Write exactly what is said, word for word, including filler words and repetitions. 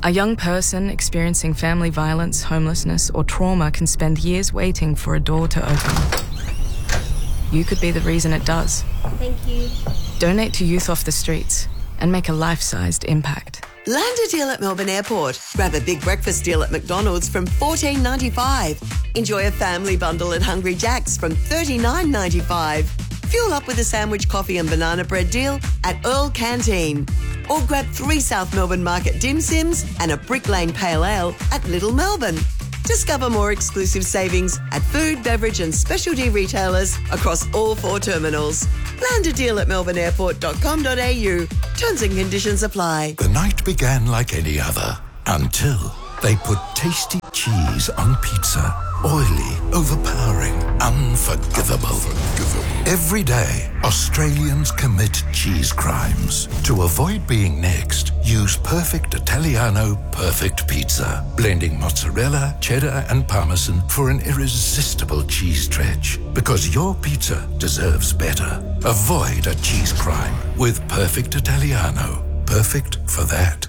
A young person experiencing family violence, homelessness, or trauma can spend years waiting for a door to open. You could be the reason it does. Thank you. Donate to Youth Off the Streets and make a life-sized impact. Land a deal at Melbourne Airport. Grab a big breakfast deal at McDonald's from fourteen ninety-five. Enjoy a family bundle at Hungry Jack's from thirty-nine ninety-five. Fuel up with a sandwich, coffee and banana bread deal at Earl Canteen. Or grab three South Melbourne Market dim sims and a Brick Lane Pale Ale at Little Melbourne. Discover more exclusive savings at food, beverage and specialty retailers across all four terminals. Land a deal at melbourne airport dot com dot a u. Terms and conditions apply. The night began like any other until they put tasty cheese on pizza. Oily, overpowering, unforgivable. Every day, Australians commit cheese crimes. To avoid being next, use Perfect Italiano Perfect Pizza. Blending mozzarella, cheddar and parmesan for an irresistible cheese stretch. Because your pizza deserves better. Avoid a cheese crime with Perfect Italiano. Perfect for that.